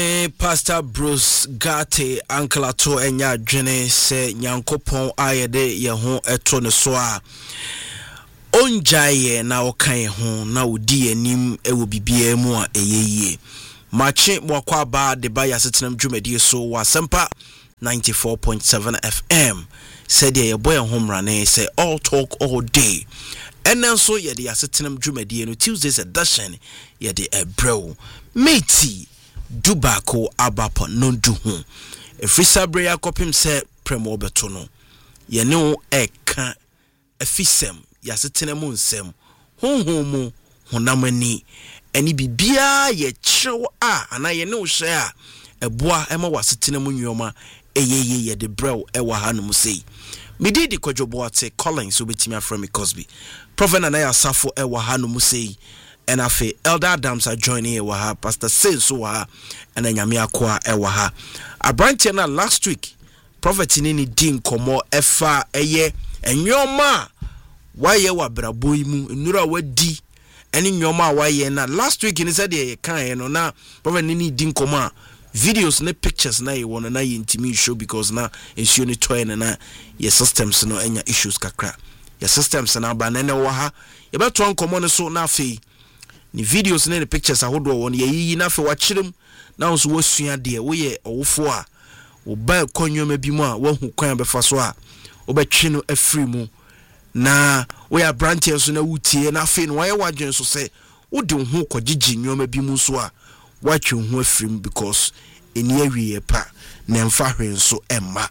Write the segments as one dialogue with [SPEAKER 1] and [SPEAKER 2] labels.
[SPEAKER 1] Pastor Bruce Gate Uncle Ato enya dwene se nyankopon ayede ye ho eto ne so a onjaye na okan ho na odi anim ewo bibia mu a eyeye mache mwakwa ba de ba yasetenam dwumadi so wa sempa 94.7 FM said ye boy homrane say all talk all day and so ye de yasetenam dwumadi no Tuesdays edition ye de ebrew meti Dubako abapo non du ho efrisa bre yakopim se premo beto no ye ne eka efisem yasetene mu nsem honhom mu honamani eni bibia ye kyew a ana ye ne wo hye a eboa ema wasetene mu nyoma eyeye ye de brew ewa hanum sei medidi kwadwoboate Collins obetimi aframi Cosby Prophet Anaya Safo ewa hanum sei and afe Elder Adams are joining ewa Pastor Senso wa and nyame akwa ewa ha abranche na last week prophet ni din komo efa eye enyoma waye wa braboi mu nura wadi eni nyoma waye na last week ni said ye kan no na prophet ni din komo videos ne pictures na ye won na ye intimi show because na ensure ni toy na ye systems no enya issues kakra ye systems na ba na wa ha ye beto nkomo no so na afi ni videos ne pictures ahodo won ye yi na afi wa kyerem na nso wasua de wo ye owofo a wo ba konnwoma bi mu a wo hu kwan befa so a wo betwe no afri mu na wo ya branch so na wutie na afi no waye wadwen so se wo de hu kogigi nwoma bi mu so a watwe hu afri mu because eni awie pa na mfa hwen so emma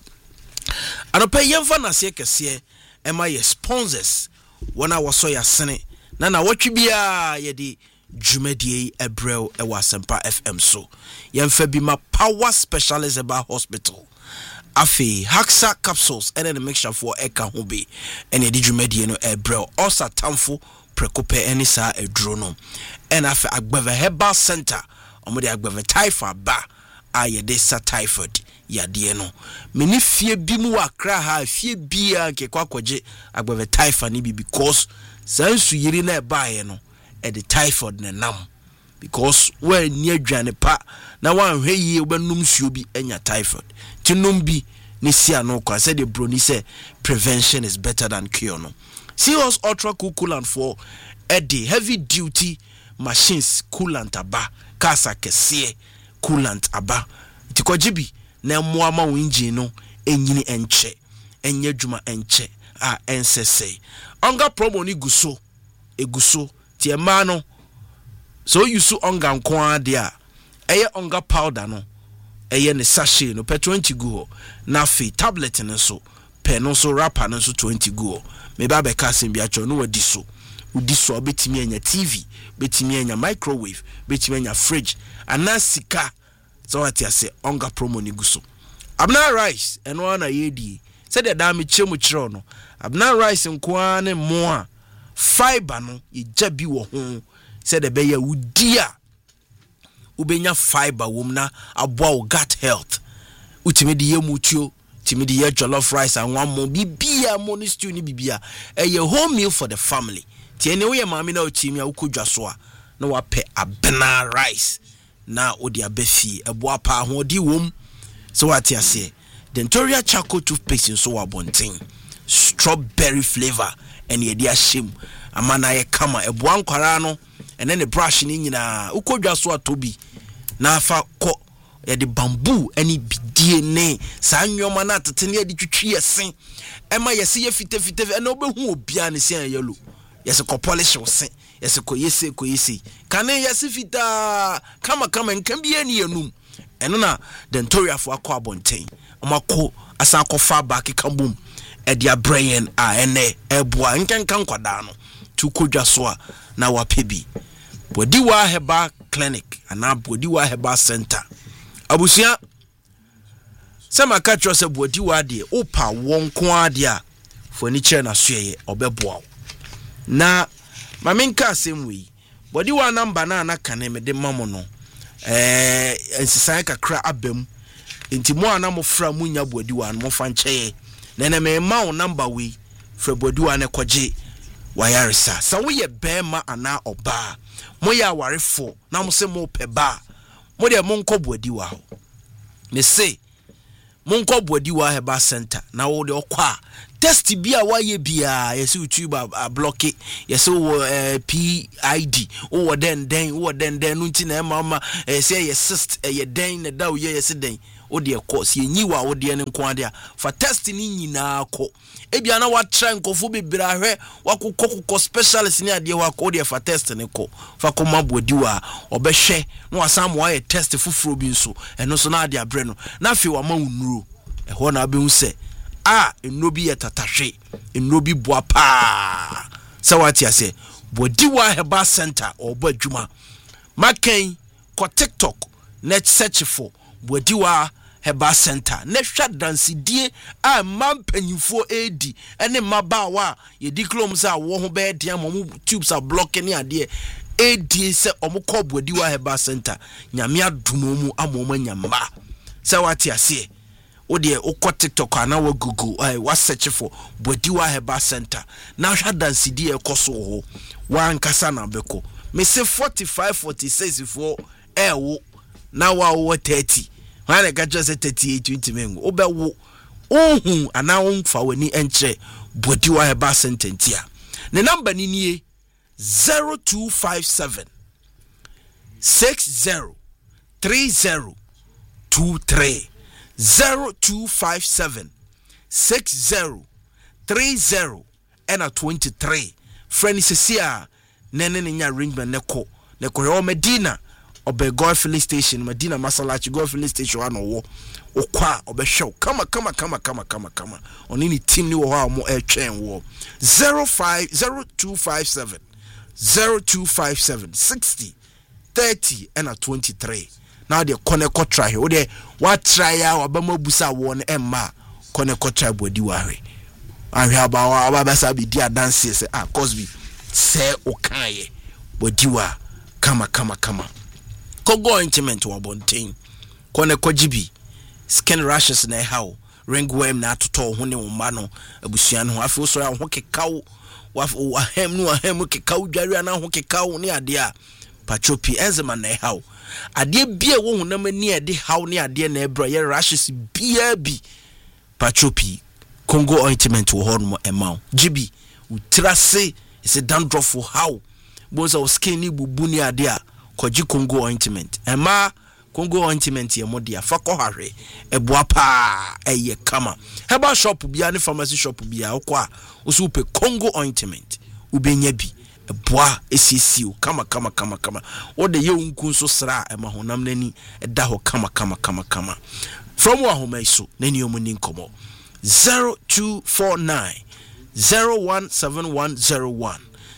[SPEAKER 1] anopa yemfa na se kese emma ye sponsors wona wo so ya sene na watwe bia ye de Jumedie Ebrel ewa Sempa FM so yemfa bi ma power specialist about hospital afi Haxa capsules and a mixture for eka hobe and ye di Jumedie no Ebrel osa tamfo prekope eni sa edro no and afi Agbeve Herbal Center omo de Agbeve Typhoid ba aye de sa typhoid yade no meni fie bi mu akra ha fie bia ke kwakwaje Agbeve Typhoid ni bi because sansu yiri na baaye no at the typhoid na nam because when near dwane pa na wan hwe yi obanum suo bi enya typhoid tinum bi ni sia no kwa said the broni say prevention is better than cure no see us ultra cool coolant for the heavy duty machines coolant aba kasa kese coolant aba tikojibi na moama wo engine no enyini enche enye dwuma enche a ensese onga promo ni guso eguso tie ma no so yusu onga nko ade a eye onga powder no eye ne sachet no pe 20 go na fe tablet ne so pe no so wrapper no so 20 go me ba be ka sem bia cho no wadi so udi so betimi anya TV betimi anya microwave betimi anya fridge anasika so what you say onga promo ni guso abna rice eno na yedi said the dame chemu chiro no abna rice nko ane mo a fiber no ye jabi wo ho said the beya udia ubenya fiber wom na aboa wo gut health utimi de yemutuo timi de ye jollof rice and one mo bibia mo ni stew ni bibia eye home meal for the family tie ne wo ye maami na otimi a ukodwa so a na wape abna rice na odi abefi eboa pa ho di wom so what you say Dentoria charcoal toothpaste so wabontin strawberry flavor and ye dia shim amana ye kama eboa nkwara no ene ne brush ni nyina ukodwa so atobi na afa ko ye de bamboo ani bidie ne sa nwoma na tetene ye de twitwi yesen ema yese ye fitefite ene obehu obia ne se yellow yese ko polish wose yese ko yese kane yese fita kama nkambia ni yenum eno na Dentoria fo akọ abonten omako asa akọfa back kambum e dia brain a ene eboa nkenkan kwada no tu kodwa so a na wapebi Bodiwa Herbal Clinic ana Bodiwa Herbal Center abusia sama ka tro se Bodiwa de opa wonko ade a furniture na soye obeboa na mamenka asemwe Bodiwa number na anaka na me de mamo no ensisan kakra abam enti mo ana mo fra munya Bodiwa no mo fa nche na me ma o number we fra Bodiwa na kwaje wayaresa sa wo ye bema ana oba mo ya warefo na mo se mo peba mo de monko boadiwa ho me say monko boadiwa heba center na wo de okwa test bia wa ye bia yesi YouTube a block it yesi wo PID wo den no nti na mama say ye cyst ye den na da wo ye yesi den wo de course ye nyiwa wo de ne nko ade a fa test ni nyina ko ebia na wa try nkofo bebira hwe wakokoko specialist ni ade wa ko de fa test ne ko fa ko mabodiwa obehwe na wasam wa ye test fufuro bi nso eno so na ade abre no na afi wa ma unuro eho na abehu se enobi yetatahwe enobi boa pa sawati ase bodiwa heba center obo adwuma makan ko TikTok net search for bodiwa heba center ne hwa dansidie mampanyifo edi ene mabawa ye diklom sa wo ho be de amom tubes are blocking ne ade edi se omukọ bodiwa heba center nyame adomomu amom anyamba sawati ase ode ukọ TikTok ana wa Google wa search for bodiwa heba center na hwa dansidie ekoso ho wa nkasa na beko me se 45 46 for ewo na wa wo 30 wana ka just 38 ntimengo obewo ohun ana wonfa wani enche bodiwa heba center ntia ne number ni nie 0257 60 30 23 0257 60 30 and 23 friend Cecilia nene nya arrangement neko yo Medina Obego filling station Medina Masalachi go filling station ano wo okwa obehwe kama oni ni team ni wo ha mo etwen wo 0257 60 30 and 23 now the koneko try o de what try ya wabama busa won emma koneko try bodi wa hwe ahwe aba sa bi dia dance say Cosby say okaye bodi wa kama kogo ointment wa bonten koneko gibi skin rashes na how ringworm na atoto ho ne woma no abusua no afi so ya ho kekaw wa hem no hem kekaw dware na ho kekaw ne ade a pachopi enzema na how ade bia wo hunam ani ade how ne ade na ebro ye rashes bia bi pachopi Congo ointment wo hormo emaw gibi utrase is dandruff how boza skin ni bubu ni ade a koji Congo ointment ema Congo ointment ye modia fako hare eboa pa eye kama heba shop bia ne pharmacy shop bia okwa usupe Congo ointment ubenya bi eboa esisiu kama ode ye unku so sra ema honam nani eda ho kama from wa homa iso nani omuni nkomo 0249 017101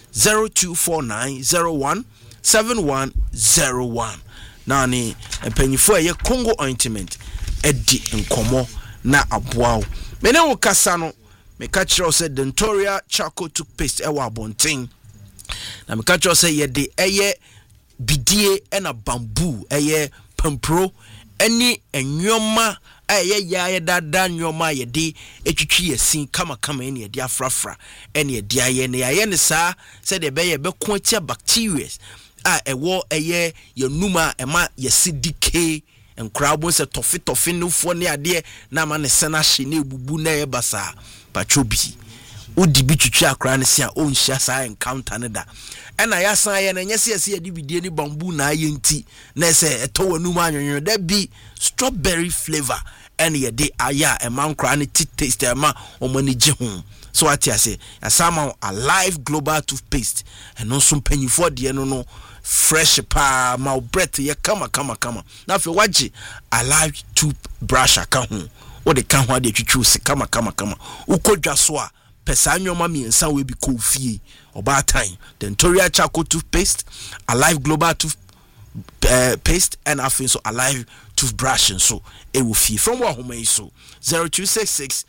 [SPEAKER 1] 0249 017101 nani empanyifo ye Congo ointment edi nkomo na aboa mene wo kasa no me ka kire say Dentoria charcoal toothpaste ewa bonten na me ka kire say ye de eye bidie na bamboo eye pampro eni enwoma eye ya dada nwoma ye de etwitwi yasin kama eni ye de afrafra eni ye de aye ne saa se de be ye be ko atia bacteria ewo eye ye numa ema ye sidike enkrabo se tofi no fo ne ade na ma ne sena hye ne ebubu na ye basa pachobi odi bi twitwi akra ne se a onhia saa encounter ne da ena ya san ye na nyese ye de bidie ni bambu na aye nti na se etowo numa anwonwo da bi strawberry flavor ene ye de aya emankra ne taste ema omani je ho so atiase asama Alive Global Toothpaste eno so mpanyifo de no fresh pa ma breath ye kama na fe waji Alive toothbrush aka ho wo de ka ho ade twitwu se kama ukodwa so a pesa anwoma miensa we bi ko fie oba time Dentoria charcoal toothpaste Alive Global paste and afin so Alive toothbrush so e wo fie from wa homa iso 0266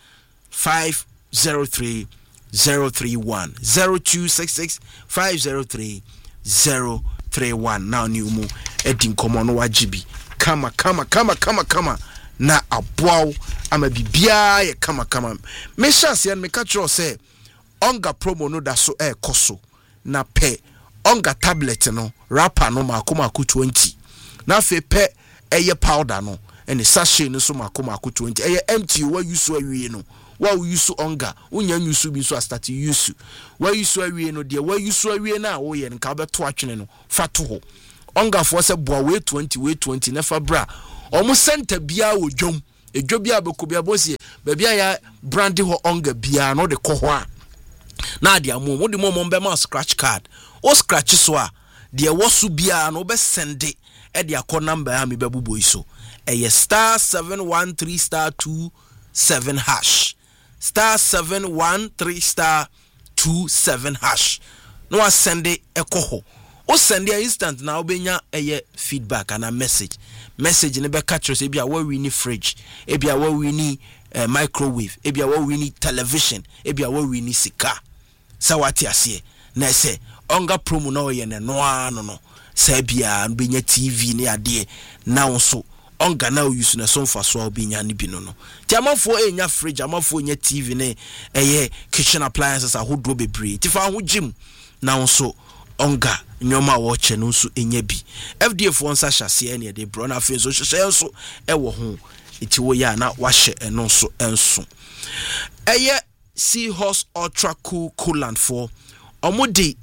[SPEAKER 1] 503 031 0266 503 031 now new mu edin komo no wajibi kama na aboaw ama bibia ye kama me chance yan me ka tro say onga promo no da so koso na pe onga tablet no rapper no makoma ku 20 na fe pe eye powder no ene sachet no so mako 20 eye empty wa use awie no wa use onga unya use bi so start use wa use awie no de wa use awie na wo ye nka beto atwene no fato ho onga fo se boa we 20 nefa bra omo center bia wo dwom edwo bia beko bia bosie ba bia ya brand ho onga bia no de ko ho a na de amo mo de mo be ma scratch card o scratch so a de wo so bia no be send e de akọ number ha me bebubo iso eye star 713 star 27 hash star 713 star 27 hash no a send e ekoho o send e instant na obenya eye feedback and a message ne be catch us e bia we win fridge e bia we win microwave e bia we win television e bia we win sika sawati ase na se onga promo na oye ne no ano sa bia benya TV ne ade na wonso onga na use na so mfa so obenya ne bi no ti amafo enya fridge amafo enya TV ne eye kitchen appliances ahodo bebre ti fa ho gym na wonso onga nyoma wo che no so enya bi FDF wonsa hyase ne de bro na fe so hyehye so ewo ho iti wo ya na wa hye eno so enso eye Seahorse Ultra Cool Coolant for omudi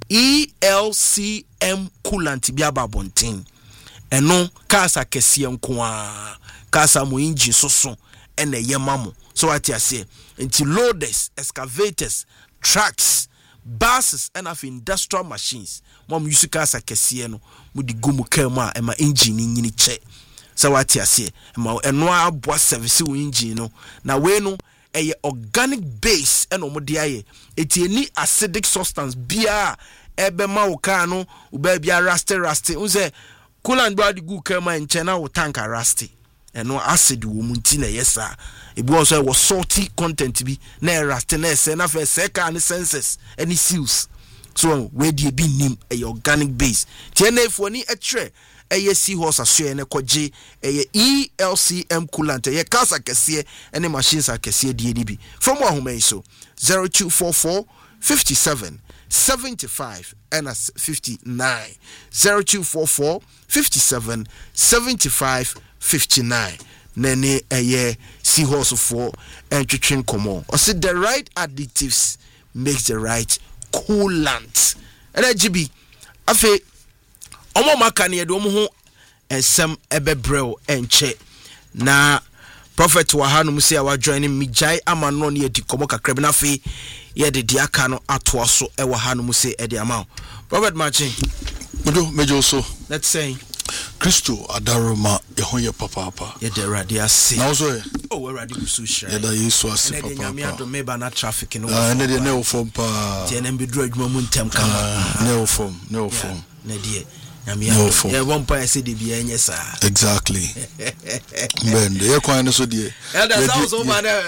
[SPEAKER 1] ELCM coolant bi ababonten eno kasa kese nko a kasa mo engine soso ene yemamo so ati ase nti loaders excavators trucks buses and of industrial machines mom use kasa kese no mo di gumu kama a ema engine nyini che so ati ase ema eno aboa service wo engine no na we no a organic base and omodi aye eti any acidic substance bia ebe ma uka no ube bia rusty unse coolant body gu kema nche na utanka rusty eno acid wo munti na yesa ebi also was salty content bi na rusty na se na fe seka and senses any seals so we dey be nim a organic base tnf oni etre eye Seahorse aso ne koje eye ELCM coolant eye kasa kese ene machines akese die ni bi from ahoma so 0244 57 75 and 59 0244 57 75 59 nene eye Seahorse for entwetwen komo o say the right additives makes the right coolant energy afi omo makane ye do omo ho ensem ebebrel enche na prophet wa hanum say awa join me jai amano ne edi komo kakra bi na fe ye de diaka no ato so e wa hanum say e de ama prophet machi mejo so let's say
[SPEAKER 2] Christo adaroma ye hoye papa
[SPEAKER 1] ye de radio ase
[SPEAKER 2] na so
[SPEAKER 1] oh radio so share
[SPEAKER 2] ye da yesu ase papa
[SPEAKER 1] na me ado me ba na traffic no
[SPEAKER 2] na de ne wo fom pa
[SPEAKER 1] tie na mbedru adwuma mu ntem kama
[SPEAKER 2] ne wo fom
[SPEAKER 1] na de yeah, one point I said the be
[SPEAKER 2] exactly. Ben, the coin is so dear.
[SPEAKER 1] That's also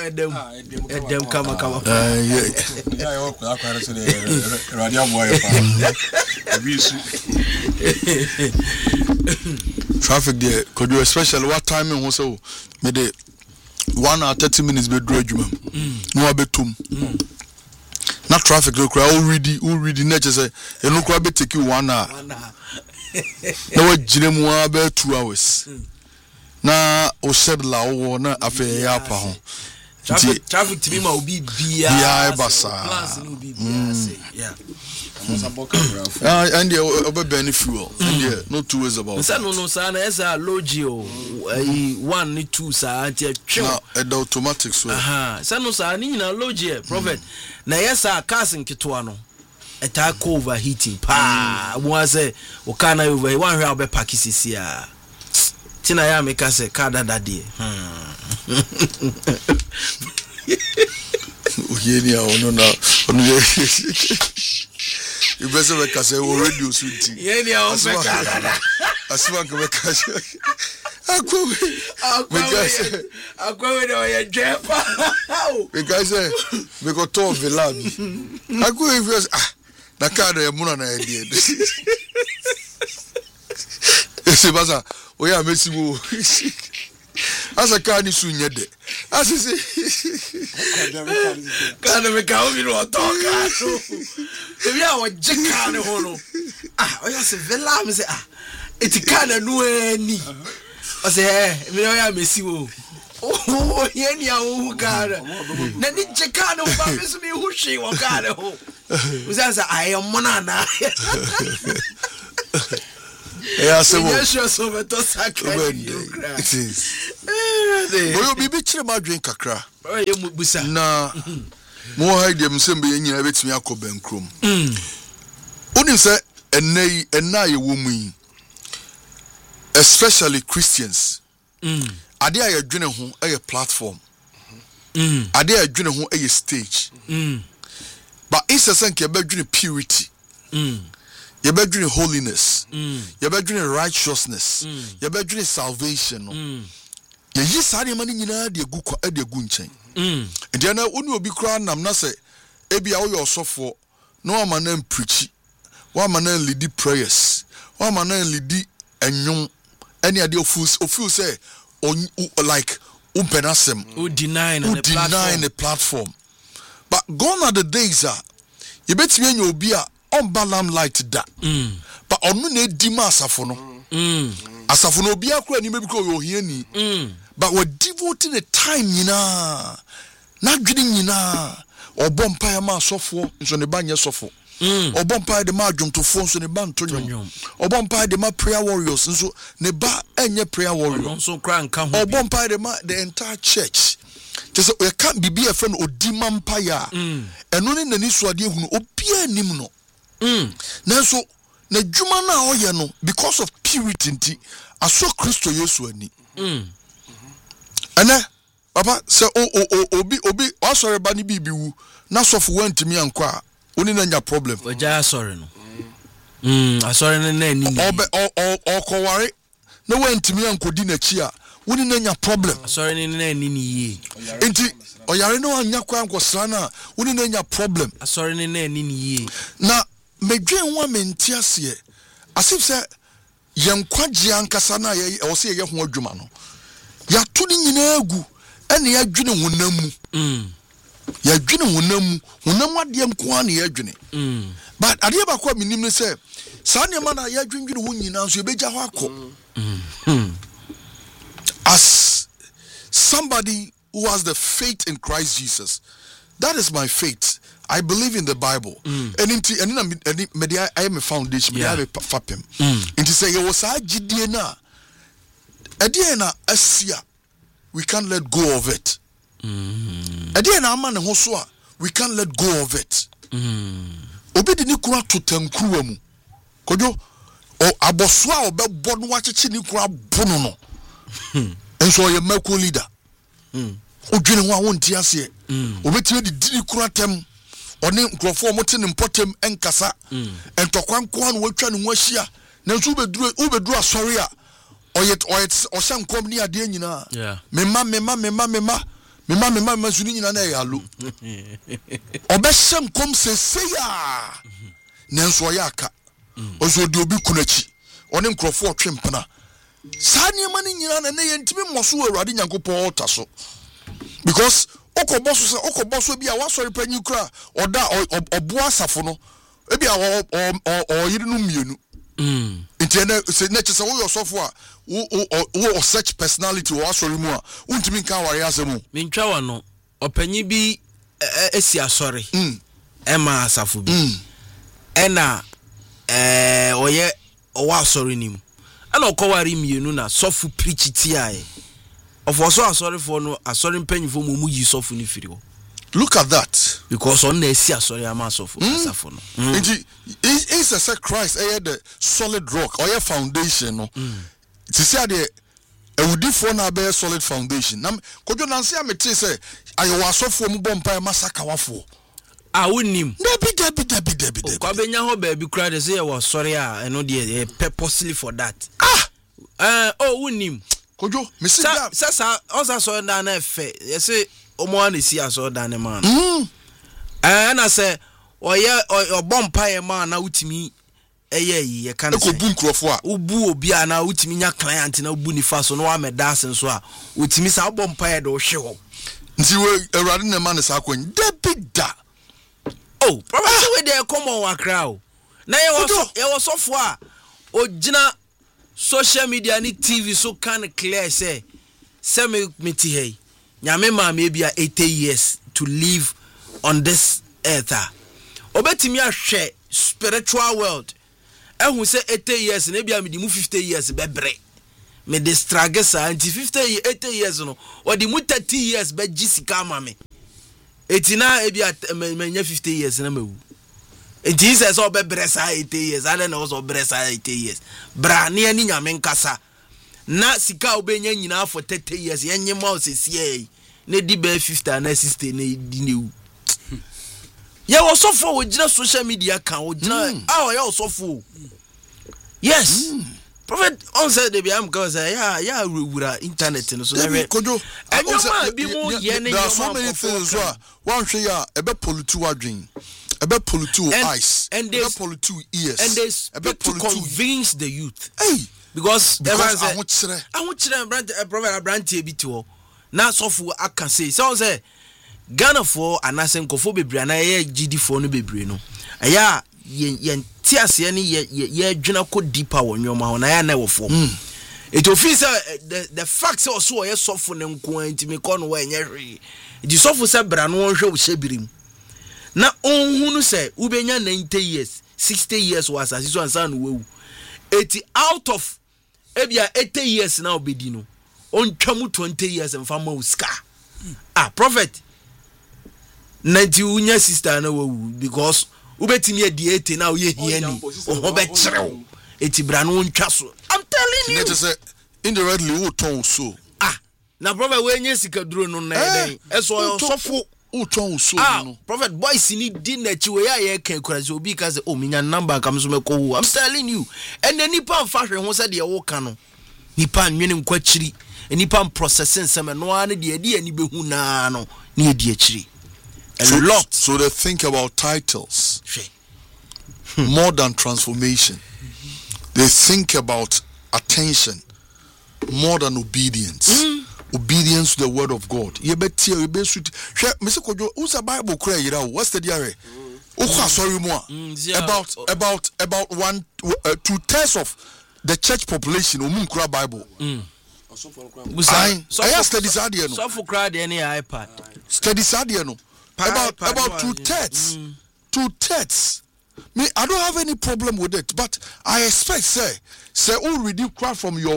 [SPEAKER 1] them come.
[SPEAKER 2] Traffic there. Could you especially what timing was so? Maybe 1 hour 30 minutes be drudgement. No abetum. Not traffic. Look, already. Nature say, you look a bit take you 1 hour. Na wa jiremu aba 2 hours na o sedla wo na afa ya pa ho
[SPEAKER 1] traffic timi ma obi bia
[SPEAKER 2] ya basa
[SPEAKER 1] plans no obi bia say yeah
[SPEAKER 2] and the burn fuel and no two ways about
[SPEAKER 1] say no say na esa logio 1 ni 2 sa anti twe
[SPEAKER 2] na automatic so
[SPEAKER 1] say no say ni na logio prophet na yesa cars nkitoa no eta overheating pa mo say o kana over one hwe obe pack sisia tina ya make say car dadade
[SPEAKER 2] o yeni a ono na ono you better make say o radio sunti
[SPEAKER 1] yeni a o be car
[SPEAKER 2] asuma ko be car
[SPEAKER 1] akwa no ya jepa
[SPEAKER 2] because we go to villa akwa if na car e muna na e ese baza o ya mesiwo asa car ni sunye de asese
[SPEAKER 1] kana me ka obi no toka so e bia wo jika ne ho no o ya se vela me se eti kana no ani I say, me no ya mesi wo. Oh, yeni ya wo gara. Na ni cheka no ba me so me hu hwe wo gara ho. Usansa ayemona.
[SPEAKER 2] Yeah, so
[SPEAKER 1] yes, so beto sakra.
[SPEAKER 2] It is. Boyo bibi chire ma dwen kakra.
[SPEAKER 1] Oye mu busa.
[SPEAKER 2] Na mo haide msembe nyina betimi akoben krom. Onim say enna ye wo mu yi. Especially Christians. Ade a yedwene ho a platform. Ade a yedwene ho a stage. But it's a sense yebedwene purity. Yebedwene holiness. Yebedwene righteousness. Yebedwene salvation. Ye yi sare mani nyina de gu kwa de gu nchen. Enti na oni obi kura nam na se ebia wo yo sofo no amana preach. Wo amana lead prayers. Wo amana lead enwom any ade ofu say like umpenasem
[SPEAKER 1] who deny
[SPEAKER 2] the platform. But gone are the days you bet me nya obi a on balam light da. But onu na di ma asafo no. Asafo no obi akura ni mebi ko yo hiani. But we devoting the time nyina na dwene nyina obompa ya ma asofo nso ne ba nye sofo. Obompa de ma adwomtofo nso ne ba ntonyo. Obompa de ma prayer warriors nso ne ba enye prayer warrior.
[SPEAKER 1] Nso kra nka ho.
[SPEAKER 2] Obompa de ma the entire church. Just we can't be a friend odima mpaya. Eno ne nani so ade ehunu obi anim no. Nanso na dwuma na oye no because of purity nti aso Kristo Yesu ani. Ana papa say obi asore ba ni bibi wu na sofo wantimi anko a oni na nya problem.
[SPEAKER 1] Oja asore no. Asore na ani ni.
[SPEAKER 2] Okoware na wantimi anko di na chi a woni na nya problem.
[SPEAKER 1] Asore na ani ni ye.
[SPEAKER 2] Enti oyare no anya kwa anko sana woni na nya problem.
[SPEAKER 1] Asore na ani ni ye.
[SPEAKER 2] Na medwen wa menti ase asif se yenkwagye ankasa na ye o se ye ho adwuma no ya to ni nyina agu ene ya dwene honamu ya dwene honamu ade nko an ya dwene but ade ba kwa minim ne se sa ne ma na ya dwendwene ho nyina so ebeja ho akọ as somebody who has the faith in Christ Jesus. That is my faith. I believe in the Bible. And I am a foundation. I am a fapem. And to say, you was a Gideona. Adiana Asia. We can't let go of it. Adiana Aman Hosua. We can't let go of it. Obi di nikura to tenkruamu. Kojo o aboswa obe bon wachichi nikura bono no. Enso ye meko leader. Odwene ho a wonti ase. Obetime di nikura tem. Oni nkrofo mo te ne mpotem enkasa. Entokwanko an watwa ne ho ahia. Na nso ubeduru asori a oyet oshankom ni ade nyina. Mema suni nyina na yalo. Obeshem kom seseya. Nanso oyaka. Ozo di obi kunachi. Oni nkrofo otwempena. Sa niema ni nyina na yentimi moso awurade nyankopon otaso. Because okoboso bia wasori panyi kra oda oboa safo no e bia o yiri no mienu ntene se na chese wo yosofo a wo such personality wo asori mu a untimi nka ware asemu mentwa wa no opanyi bi esi asori ema safo bi ena oye owa asori nim ana okoware mienu na sofu preach ti aye. Of also sorry for no sorry penny for mumu yi sofu ni firi. Look at that. Because on the see sorry am sofu asafo no. It's a say Christ the solid rock or your foundation no. To say the e would for na be solid foundation. Nam kojo nanse amete say ayo asofo mu bompa masaka wafo. Ah wonim. Debi. Ko benya ho ba bi kra de say was sorry no dey purposely for that. Wonim. Kojo mesida sasa osa so da na efe yese omo an si aso da ne man na say oye obompa ye man na utimi eye ye kan say ko bu nkrofo a ubu obi a na utimi nya client na ubu ni fa so no wa medase nso a utimi sa obompa ye do hwe ho nti we awurade ne man sa akon debida probably we dey come on wakra o na ye was so fo a ogina
[SPEAKER 1] social media ni TV so can clear say me ti hey nyame ma me bia 80 years to live on this earth. Obetimi ahwe spiritual world ehun say 80 years na bia me di mu 50 years bebre me de struggle sa anti 80 years no or di mu 30 years be gisika ma me etina e bia me 50 years na mewu. Jesus so be bresa 80 years ale na so bresa 80 years bra ne ani nyame nkasa na sika obenya nyina for 30 years yenye ma osesie ne di be 50 na 60 ne di newu ye wo so for we gina social media kan wo gina ye wo so for yes prophet on said they be am cause yeah wura internet no so na
[SPEAKER 2] kojo
[SPEAKER 1] bi mo ye ne
[SPEAKER 2] there are so many things so one hwe ya ebe pollutu wadwen ebe pollutu eyes ebe pollutu ears
[SPEAKER 1] and they speak to convince the youth because ahochere prophet Abrantie bi to na sofu aka say Ghana for anasen kofo bebre na ye GD for no bebre no aya ye tiase ne ye dwena ko deeper wonwoma ho na ya na wofo it office the facts also ye sofo ne nko antimi ko no wa enye hwe di sofo se bra no wonhwe wo shebirim na onhunu se ubenya 90 years 60 years was as so ansa no wewu 80 out of ebia 80 years na obedi no ontwamu 20 years mfama uska prophet 90 unya sister na wewu because ubetimi edi 80 na oye hiani o be cherew eti bra no ntwa so I'm telling you
[SPEAKER 2] it is indirectly who ton so
[SPEAKER 1] na prophet we nya sika duro no na eden eso sofo who ton so no prophet boys ni di na chi we ya kan kurazi obi ka say o minya number kam so meko wo I'm telling you and the nipa fa hwe ho say de wo ka no nipa nwene nkwachiri nipa processing sem no an de edi ani behu na no na edi achiri a lot.
[SPEAKER 2] So they think about titles more than transformation. They think about attention more than obedience. Obedience to the word of God. You bet you be sweet. Mr. Kojo, who's a Bible cry yira? What's the diary? Sorry more. About 2/3 of the church population umukra Bible. I study sadia no.
[SPEAKER 1] So for crowd any iPad.
[SPEAKER 2] Study sadia no. About 2/3. 2/3. Me, I don't have any problem with it, but I expect say already cry from your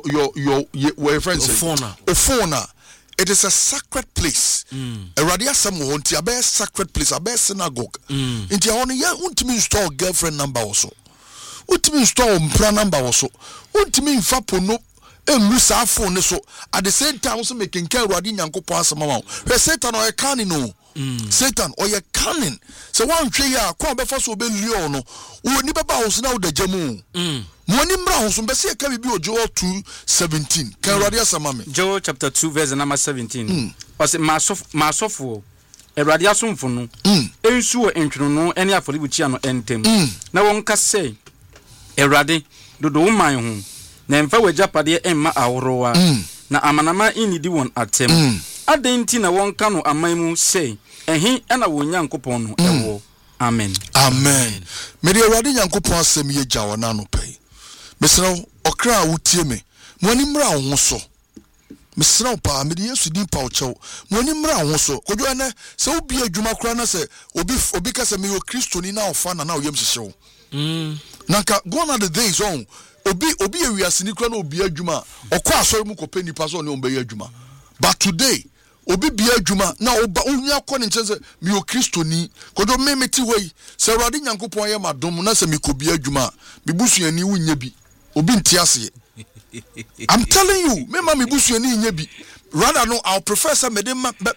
[SPEAKER 2] friends phone. It is a sacred place. A radia samuhonti a bear sacred place, a bear synagogue. Into only ya ultimate store girlfriend number also. Ultimate store plan number also. Ultimate fapono musa phone so at the same time also making care radi nyankopon asama. Satan or a canino. Satan or your cunning. So one tree ya kwa befa so be leo wo ni beba house na wo da jamu mo ni mra house be se ka bi Joel 2:17 kan Awurade asama me
[SPEAKER 3] Joel chapter 2 verse number 17 was masofo Awurade asomfo no ensu wo entweno no ene aforibuchi ano entem na won ka say Awurade dodo wo man ho na emfa wajapade emma aworowa na amanama inidi won atem adenti na won ka no amanmu say ehi na wonya nkopon no ewo amen
[SPEAKER 2] me de Awurade nyankopon asem ye gya wona no pai mesra okra wutie me mo ni mra ho so mesra pa me de Yesu din pa ochew mo ni mra ho so kojo ene se obi adwuma kra na se obi ka se me yo Kristo ni na ofa na oyem hyehyew nanka gone are the days on obi ewiase ni kra na obi adwuma okọ asori mu kope nipa so ne ombe adwuma but today obi bia adwuma na oba onya kọ ne nche se me o Kristo ni kodo memeti hoi se Awurade nyankopon ye madom na se me ko bia adwuma me busuani wunya bi obi ntiase I'm telling you me ma me busuani nya bi rather no I'll prefer say me de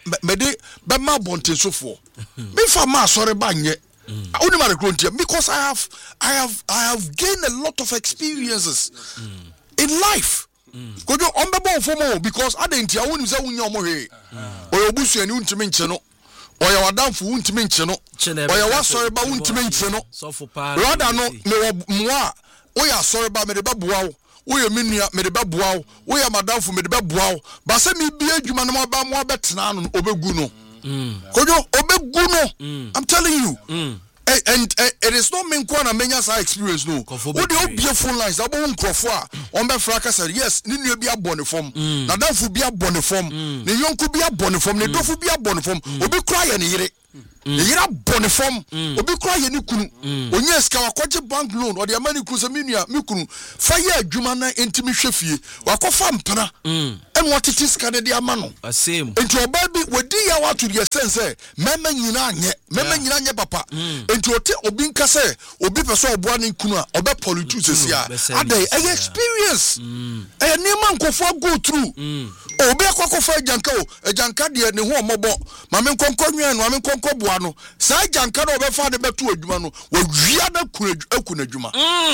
[SPEAKER 2] ma bonten sofo me fa ma asore ba nye only ma the because I have gained a lot of experiences in life. Kojo ombebo fomo because adenti a woni se wunya omohwe oyo busuani untimi nche no oyo wadamfu untimi nche no oyo wasore ba untimi nche no rather no me moa oyo asore ba me de babuawo oyo menua me de babuawo oyo madamfu me de babuawo ba se me bia adwuma no mo betena no obegu no kojo obegu no I'm telling you and it is not me nkwa na menya sa experience no wo de obie phone lines abo nkrofo a on be fraka say yes ni nua bi abone fom na danfo bi abone fom ne yonko bi abone fom ne dofo bi abone fom obi kura ye ne yire yira bone fom obi kura ye ne kunu onye ska wakoje bank loan o de amani kunu se menua me kunu fa ye adwuma na entimi hwefie wakofa mpana en watiti ska de ama no
[SPEAKER 1] same
[SPEAKER 2] enti oba bi wodi ya watu de sense mema nyina anye papa enti ote obi nka se obi pese oboa ne kunu a obe politu sesia adai experience nema nkofo go through obi akwakofa ajanka de ne ho omobo mame nkonko nwan no mame nkonko boa no sa ajanka na obefa de beto adwuma no wawia na akuna adwuma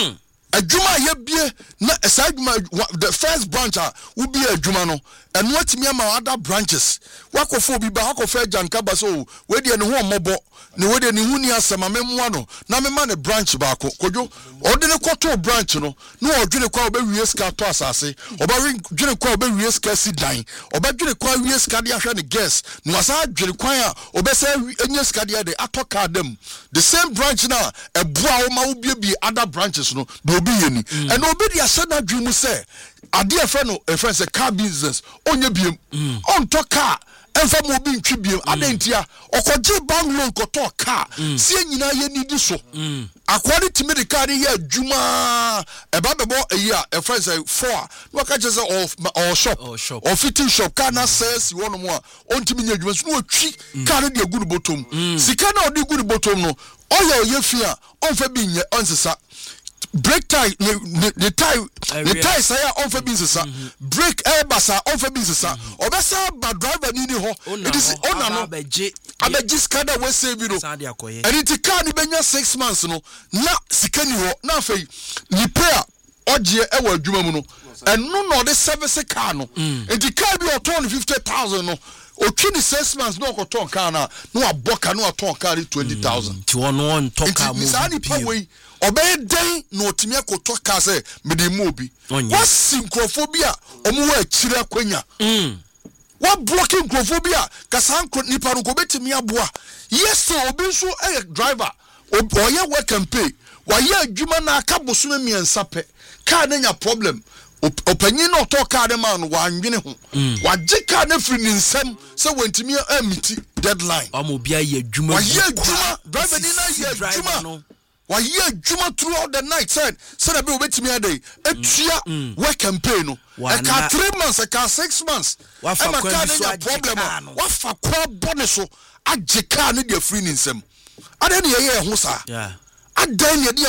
[SPEAKER 2] adwuma ye bie na sa adwuma the first branch a wo bie adwuma no eno atimi ama other branches wakofo obi ba wakofa ajanka ba so we de ne ho omobo ne we de ne huni asema memwa no na mema ne branch ba ko kodwo ode ne kwoto branch no na odwene kwa obawie ska to asase obadwene kwa obawie ska si dan obadwene kwa wie ska de ahwe ne gas no asa adwene kwa a obesa enye ska de atoka dem the same branch na ebua wo ma wo bie other branches no do obi yeni and obi de asana dwemu se ade efe no efe se car business onye biem on to car enfa mo bi ntwi biem adentia okoje bank loan koto car sie nyina ye nidi so according to me the car ye adwuma eba bebo eyi a efe se 4 no ka je se or shop or fitting shop car na sales you one mo a ontimi nya adwuma so no atwi car de agu bottom sika na odi gu bottom no oya oye fia onfa bi nye onsesa break tie the tie say on for business break air basa on for business obesa ba driver ni ho it is owner no abeji skada we save no and it car ni benya 6 months no na sika ni ho na afei repair oje e wa adwuma mu no enu no the service car no it car bi oton 50,000 no otwi ni 6 months no okoton car na no aboka no oton car 20,000
[SPEAKER 1] ti wono on toka mu
[SPEAKER 2] obey den no otimi akoto ka se mede mu obi wasi nkrofobia omo wa akire akwanya wa blocking nkrofobia kasa nipa no ko betimi aboa yes obi nso driver oye work and pay wa ye adwuma na aka bosome miensa pe car na nya problem opanyin no to car de man wa anwene ho wa je car na free ni nsam se wantimi amiti deadline
[SPEAKER 1] omo bia ye adwuma
[SPEAKER 2] wa ye adwuma driver ni na ye adwuma wa ye adwuma throughout the night said na be obetimi ade etua work and pay no e ka 3 months e ka 6 months
[SPEAKER 1] wa fa kwa
[SPEAKER 2] so problem wa fa kwa bone so age car no de free ni nsam ade ne ye ho sa adan ye de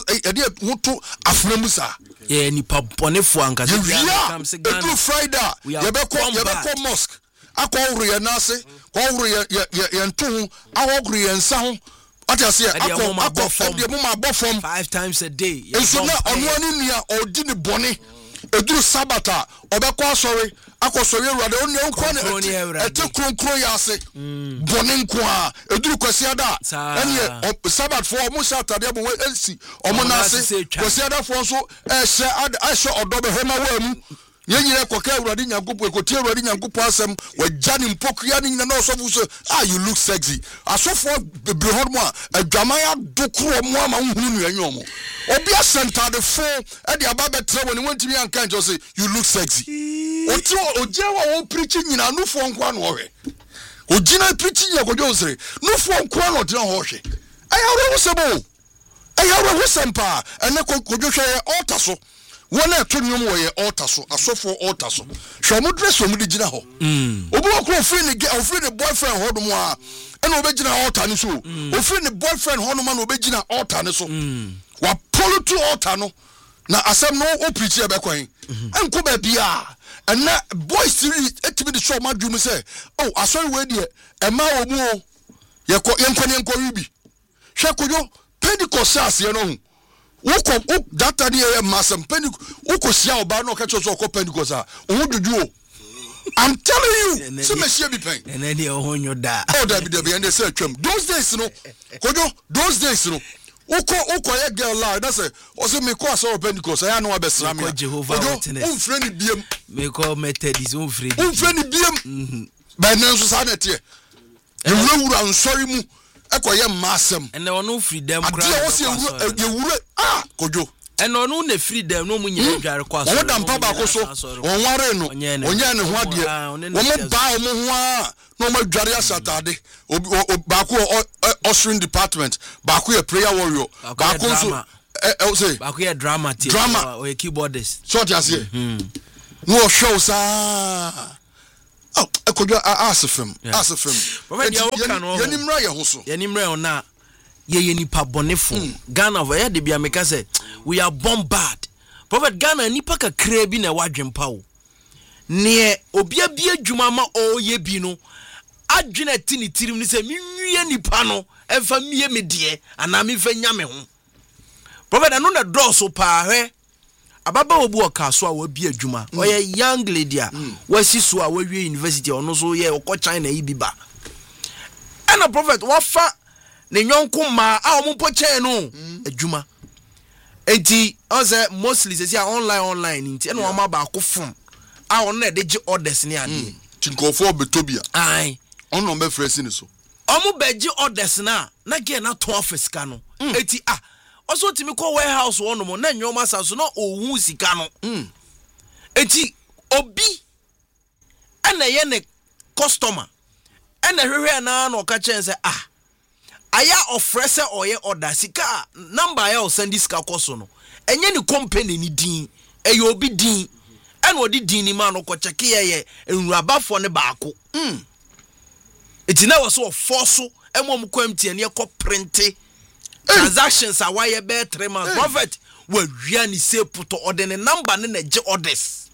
[SPEAKER 2] ho to aframu sa
[SPEAKER 1] ye ni paponefo anka se
[SPEAKER 2] come say Ghana Friday ye be ko mosque akọ ye nase ko ye nto awogru ye nsa ho atase akọ de mo ma bofom
[SPEAKER 1] 5 times a day
[SPEAKER 2] so na onu ani nia odi ni bone eduru sabata obekọ asori akosori ewrade onu enko na ete kronkron ya ase bone nko a eduru kwasi ada ene sabat for mo satade bo elsi omo na ase kwasi ada for so ehye odobe hema wa mu yenyire koka ewrade nyankopo ekotie ewrade nyankopo asem wajani mpokua ni nyina na osofu so you look sexy asofo bebrehod mo adwaman ya dokro mo ama nhunu nu anyomo obi asenta de fo e de aba betre woni wantimi anka njo say you look sexy oti ojewa wo preach nyina nufo nkwa no hwe ogina preach nya kojo sere nufo nkwa no de ho hwe ayawo sebo ayawo husempa ene kojo hwe altar so wona to nyom wo ye altar so asofo altar so hwe mo dress mo de gina ho obi wo kro free ni boyfriend ho dum a ena obegina altar ni so ofree ni boyfriend ho no ma na obegina altar ni so wa polo to altar no na asem no o preach e be kwan enko ba bia ena boys three etimi de show ma dwum say oh asori we de e ma wo mu o ye enko wibi hwe kojo Pentecost ase no hu woko data ni e masam Pentecost woko sia oba no ka choso ko Pentecost a o dudu o I'm telling you so me share bi pen
[SPEAKER 1] and then you honyo da
[SPEAKER 2] oh da bi and they say twem those days no kojo those days no woko ye girl la na say o say me ko aso Pentecost ya no abesra me
[SPEAKER 1] Jehovah Witness
[SPEAKER 2] o free ni biem
[SPEAKER 1] me ko Methodist o free
[SPEAKER 2] ni biem ba na so sa na tie e wura nsori mu ekoye masem
[SPEAKER 1] and no freedom
[SPEAKER 2] adia wo se ewure kojo
[SPEAKER 1] and no ne freedom no munyi dware kwa so
[SPEAKER 2] won da mpa ba ko so won ware no onye ne ho ade won ba o mo ho a no ma dware asatade ba ko ushering department ba ko prayer warrior ba ko so say
[SPEAKER 1] ba ko drama or keyboardist
[SPEAKER 2] so ti ase no show sa ekojo asefem yenimra ye ho so
[SPEAKER 1] yenimra ona ye nipa bonefo Ghana ya de bia meka say we are bombarded prophet Ghana nipa kakra bi na wadwempa wo ne obia bi adwuma ma oye bi no adwena tini tirim ni say miwie nipa no emfa mie medie ana me fa nya me ho prophet anu na doso pa hwe ababa obu okaso a wa bi adwuma oye young lady a wasi so a wawie university ono so ye okọ China yi biba ana prophet wafa ne nyonko ma a ompo chen no adwuma enti oze mostly say online enti eno ma ba akofom a ono na de orders ni ade
[SPEAKER 2] tinkofo betobia
[SPEAKER 1] ai
[SPEAKER 2] ono be fresi ni so
[SPEAKER 1] omo beji orders na ge na to office ka no enti also timi ko warehouse wono mo na nyoma saso na owu sika no enti obi ana ye ne customer ana hwehwe na na oka chen say aya ofrese oye order sika number aya o send sika koso no enye ni company ni din eye obi din ana odi din ni ma no ko check ye enurabafo ne baako enti na was so force emom kwamtie ne ko printe transactions are why be 3 months prophet we wia ni say put order ne number ne je orders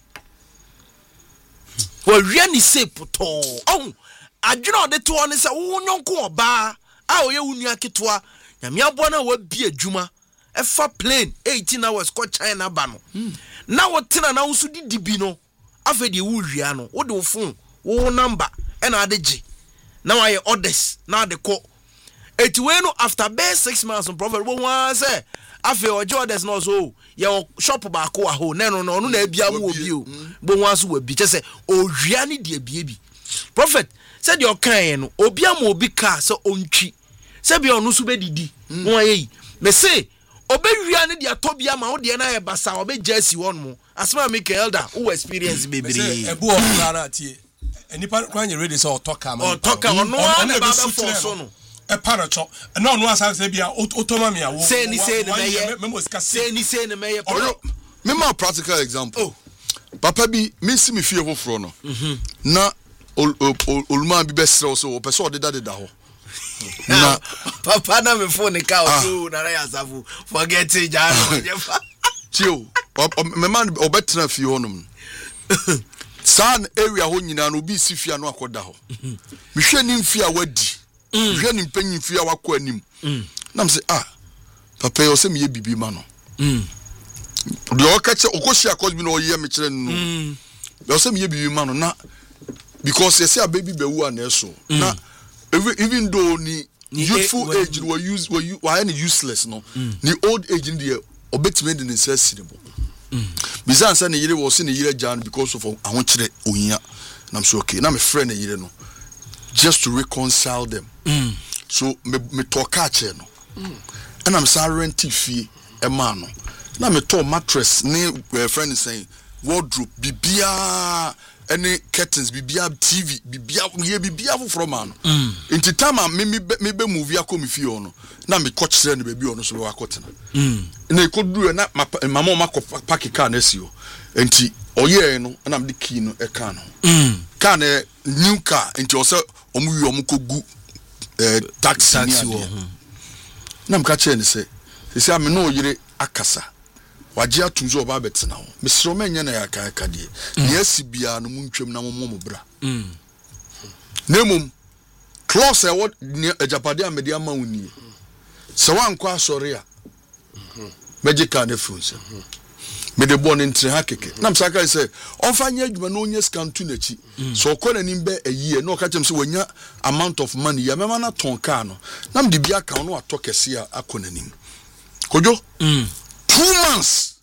[SPEAKER 1] we wia ni say put adwena ode to ne say wo nyonko oba a oye wunu aketoa nyame abo na wa bi adwuma e fa plane 18 hours ko China ba no na wo tena na wo so di bi no afedi wo wia no wo de wo phone wo number e na adeje na wa ye orders na de ko etiwe no after be 6 months on prophet wo wan say afi ojo orders no so ye shop ba ko a ho no na abia mu obi o bo wan so wa bi che say owia ne de abia bi prophet said your kan no obi am obi ka say ontwi say bi onu so be didi no ayi me say obewia ne de atobia ma wo de na ye basa obejasi won mo asma make elder who experience bebre
[SPEAKER 4] ebu o rara tie enipa kwanye ready say otoka ma
[SPEAKER 1] otoka ono na ba for so no
[SPEAKER 4] e paracho na onu asa say bia otoma me awo
[SPEAKER 1] say ni ne meye
[SPEAKER 2] me ma practical example papa bi me si me fie hofro no na oluma bi besre so person de da ho
[SPEAKER 1] na papa na me phone ka o na ya safu forget it jaro
[SPEAKER 2] tio me man obetra fie honum san area ho nyina no bi si fie no akoda ho me hwe ni fie a wadi hwe ni mpanyin fie a wakọ anim na me say papa yo se me ye bibi ma no de o ka che okohia cause bi no ye me kire no yo se me ye bibi ma no na because you see a baby be wu na so na even though ni youthful age were any useless no the old age in the obetime de necessity bizan say ne yire wo se ne yire jan because of ahon kire ohia na am so okay na me friend ne yire no just to reconcile them so me talk ache no and am say rent fee e ma no na me to mattress ne friend saying wardrobe bibia any curtains bibia TV bibia from man into time me be movie akomi fie ono na me ko kire ne baby ono so we akotena na ikodu na mama ma pack car na sio enti oye no na me key no e car no car na new car enti o se omuwi omukogu taxi wo na me ka kire ne se me no yire akasa waje atunzo oba betina ho mesro menye na yakaka die ne asibia no muntwem na mommo bra nemum close e what ajapade amede ama woni se wankọ asori a magical na funse me de bon entre hakeke na msaka say onfanya adwuma no onye scantu nachi so okọ nanim be ayie na okache mse wanya amount of money ya mema na ton car no na mde bia ka no atokese a akọ nanim kojo 2 months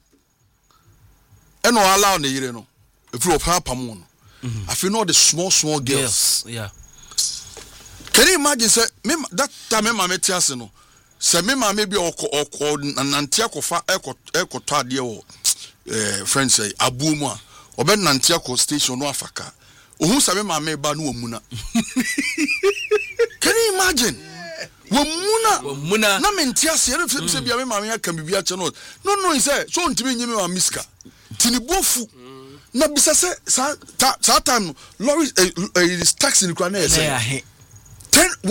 [SPEAKER 2] eno allow ne yire no if you papa mo no I feel no the small girls
[SPEAKER 1] yeah
[SPEAKER 2] Can you imagine say me that time me mama tiase no say me mama bi oko nantia kofa ekoto ade wo friends say abuomu a obe nantia ko station no afaka ohun say me mama ba no omuna. Can you imagine womuna na me ntiase re say bia me mama aka bibia che no he say so ntimi nyime wa miska tini bofu na bisa say sa time lorry is taxi ni kwa na say 10